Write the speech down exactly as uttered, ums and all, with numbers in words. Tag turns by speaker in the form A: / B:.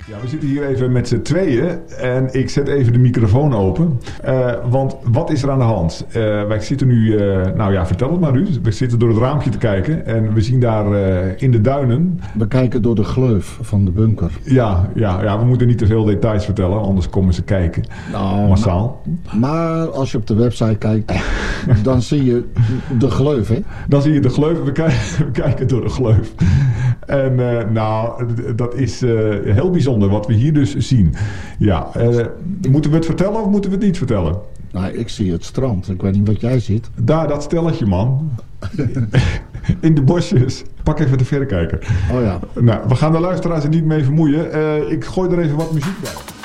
A: Ja, we zitten hier even met z'n tweeën en ik zet even de microfoon open. Uh, want wat is er aan de hand? Uh, wij zitten nu, uh, nou ja, vertel het maar Ruud. We zitten door het raampje te kijken en we zien daar uh, in de duinen...
B: We kijken door de gleuf van de bunker.
A: Ja, ja, ja, we moeten niet te veel details vertellen, anders komen ze kijken.
B: Nou,
A: massaal.
B: Maar, maar als je op de website kijkt, dan zie je de gleuf, hè?
A: Dan zie je de gleuf, we kijken, we kijken door de gleuf. En uh, nou, dat is uh, heel bijzonder wat we hier dus zien. Ja, uh, moeten we het vertellen of moeten we het niet vertellen?
B: Nou, ik zie het strand. Ik weet niet wat jij ziet.
A: Daar, dat stelletje, man. In de bosjes. Pak even de verrekijker.
B: Oh ja.
A: Nou, we gaan de luisteraars er niet mee vermoeien. Uh, ik gooi er even wat muziek bij.